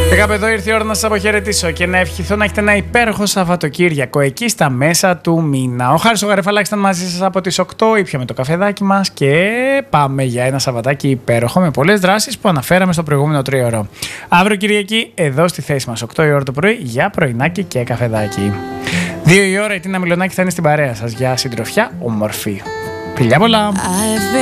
Κάπου εδώ ήρθε η ώρα να σας αποχαιρετήσω και να ευχηθώ να έχετε ένα υπέροχο Σαββατοκύριακο εκεί στα μέσα του μήνα. Ο Χάρης ο Γαρεφαλάκης ήταν μαζί σας από τις 8, ήπιαμε το καφεδάκι μας και πάμε για ένα Σαββατάκι υπέροχο με πολλές δράσεις που αναφέραμε στο προηγούμενο 3ωρο. Αύριο Κυριακή εδώ στη θέση μας 8 η ώρα το πρωί για πρωινάκι και καφεδάκι. 2 η ώρα η Τίνα Μιλονάκη θα είναι στην παρέα σας για συντροφιά ομορφή. Φιλιά πολλά!